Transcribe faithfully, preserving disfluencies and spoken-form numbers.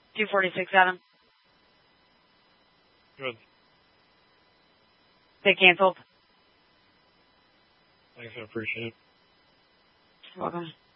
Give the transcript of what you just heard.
two forty-six, Adam. Good. They canceled. Thanks, I appreciate it. You're welcome.